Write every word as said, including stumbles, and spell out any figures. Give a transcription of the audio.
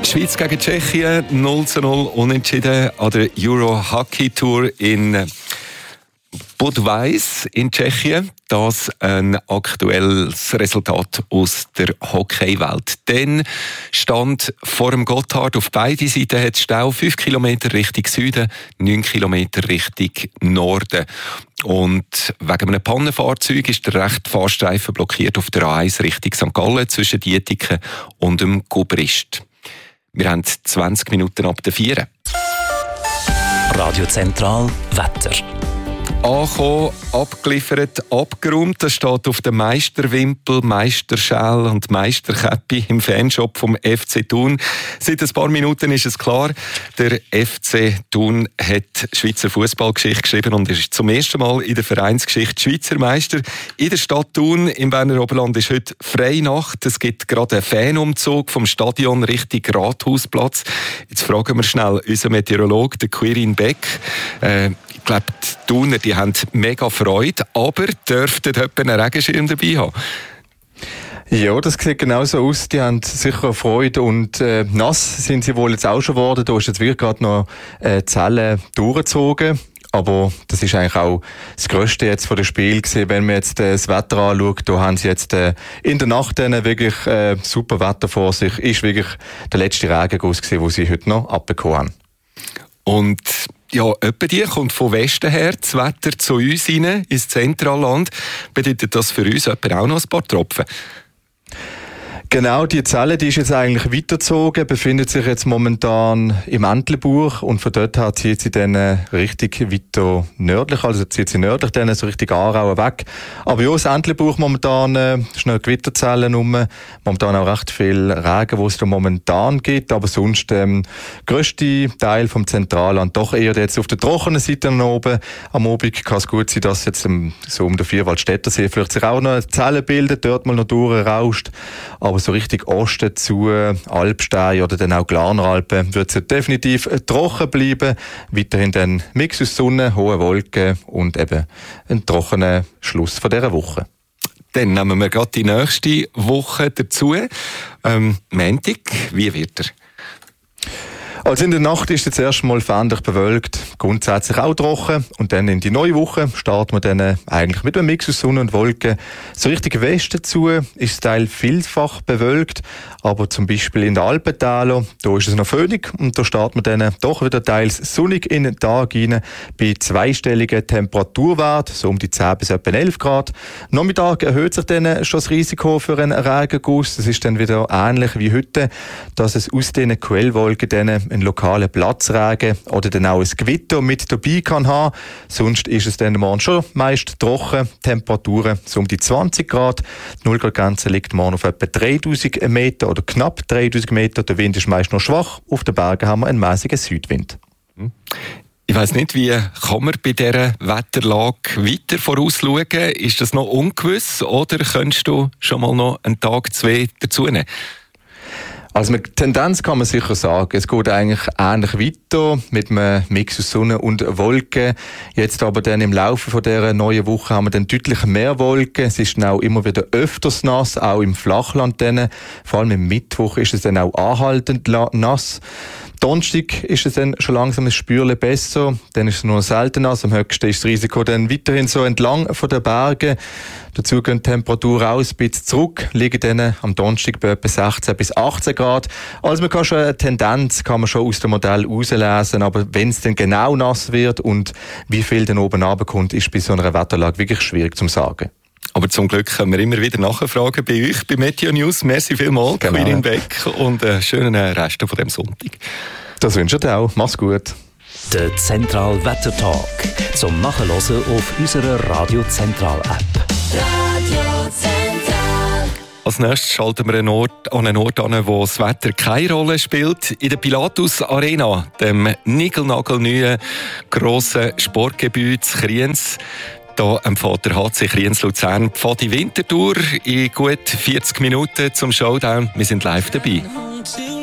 Schweiz gegen Tschechien, null zu null unentschieden an der Euro Hockey Tour in Budweis in Tschechien. Das ein aktuelles Resultat aus der Hockeywelt. Dann stand vor dem Gotthard auf beiden Seiten hat Stau fünf Kilometer Richtung Süden, neun Kilometer Richtung Norden. Und wegen einem Pannenfahrzeug ist der rechte Fahrstreifen blockiert auf der A eins Richtung Sankt Gallen zwischen Dietiken und dem Gubrist. Wir haben zwanzig Minuten ab der vier. Radio Zentral Wetter. Angekommen, abgeliefert, abgeräumt. Das steht auf dem Meisterwimpel, Meisterschal und Meisterkäppi im Fanshop vom F C Thun. Seit ein paar Minuten ist es klar, der F C Thun hat Schweizer Fußballgeschichte geschrieben und ist zum ersten Mal in der Vereinsgeschichte Schweizer Meister. In der Stadt Thun im Berner Oberland ist heute Freinacht. Es gibt gerade einen Fanumzug vom Stadion Richtung Rathausplatz. Jetzt fragen wir schnell unseren Meteorologen, den Quirin Beck. Äh, ich glaube, die Thuner, die haben mega Freude, aber dürften etwa einen Regenschirm dabei haben. Ja, das sieht genauso aus. Die haben sicher Freude und äh, nass sind sie wohl jetzt auch schon geworden. Da ist jetzt wirklich gerade noch äh, Zellen durchgezogen. Aber das ist eigentlich auch das Größte jetzt von dem Spiel gewesen. Wenn man jetzt äh, das Wetter anschaut, da haben sie jetzt äh, in der Nacht dann wirklich äh, super Wetter vor sich. Ist wirklich der letzte Regenguss gewesen, den sie heute noch abbekommen haben. Und ja, etwa die kommt von Westen her, das Wetter zu uns rein, ins Zentralland. Bedeutet das für uns etwa auch noch ein paar Tropfen? Genau, die Zelle, die ist jetzt eigentlich weitergezogen, befindet sich jetzt momentan im Entlebuch und von dort her zieht sie dann richtig weiter nördlich, also zieht sie nördlich dann so richtig Aarau weg. Aber ja, das Entlebuch momentan äh, ist noch Gewitterzellen rum, momentan auch recht viel Regen, wo es da momentan gibt, aber sonst ähm, der grösste Teil vom Zentralland doch eher jetzt auf der trockenen Seite oben. Am Abend kann es gut sein, dass jetzt ähm, so um den Vierwaldstättersee vielleicht sich auch noch eine Zelle bildet, dort mal noch durchrauscht, aber so richtig Osten zu Alpstein oder dann auch Glarneralpen wird es definitiv trocken bleiben. Weiterhin dann Mix aus Sonne, hohe Wolken und eben ein trockener Schluss von dieser Woche. Dann nehmen wir gerade die nächste Woche dazu. Ähm, Montag, wie wird er? Also in der Nacht ist es jetzt erstmal fähnlich bewölkt, grundsätzlich auch trocken. Und dann in die neue Woche starten wir dann eigentlich mit einem Mix aus Sonne und Wolken. So richtig Westen zu ist das Teil vielfach bewölkt, aber zum Beispiel in den Alpentäler, da ist es noch föhnig und da starten wir dann doch wieder teils sonnig in den Tag rein, bei zweistelligen Temperaturwerten, so um die zehn bis etwa elf Grad. Am Nachmittag erhöht sich dann schon das Risiko für einen Regenguss. Das ist dann wieder ähnlich wie heute, dass es aus diesen Quellwolken dann einen lokalen Platzregen oder dann auch ein Gewitter mit dabei kann haben. Sonst ist es dann morgen schon meist trocken. Temperaturen so um die zwanzig Grad. Die null Grad Grenze liegt morgen auf etwa dreitausend Meter oder knapp dreitausend Meter. Der Wind ist meist noch schwach. Auf den Bergen haben wir einen mäßigen Südwind. Ich weiss nicht, wie kann man bei dieser Wetterlage weiter vorausschauen? Ist das noch ungewiss oder könntest du schon mal noch einen Tag, zwei dazu nehmen? Also mit Tendenz kann man sicher sagen, es geht eigentlich ähnlich weiter mit einem Mix aus Sonne und Wolken. Jetzt aber dann im Laufe von dieser neuen Woche haben wir dann deutlich mehr Wolken. Es ist dann auch immer wieder öfters nass, auch im Flachland dann. Vor allem im Mittwoch ist es dann auch anhaltend nass. Donnerstag ist es dann schon langsam ein Spürchen besser. Dann ist es nur selten nass. Am höchsten ist das Risiko dann weiterhin so entlang von den Bergen. Dazu gehen die Temperaturen auch ein bisschen zurück, liegen dann am Donnerstag bei etwa sechzehn bis achtzehn Grad. Also man kann schon eine Tendenz, kann man schon aus dem Modell herauslesen, aber wenn es dann genau nass wird und wie viel dann oben runterkommt, ist bei so einer Wetterlage wirklich schwierig zu sagen. Aber zum Glück können wir immer wieder nachfragen bei euch, bei Meteo News. Merci vielmals, genau. Quirin Beck, und einen schönen Rest von diesem Sonntag. Das wünsche ich dir auch. Mach's gut. Der Zentral Wetter Talk. Zum Nachhören auf unserer Radio Zentral App. Radio Zentral. Als nächstes schalten wir einen Ort, an einen Ort an, wo das Wetter keine Rolle spielt. In der Pilatus Arena, dem niegelnagelneuen grossen Sportgebiet Kriens. Da empfiehlt der H C Kriens Luzern die Wintertour in gut vierzig Minuten zum Showdown. Wir sind live dabei.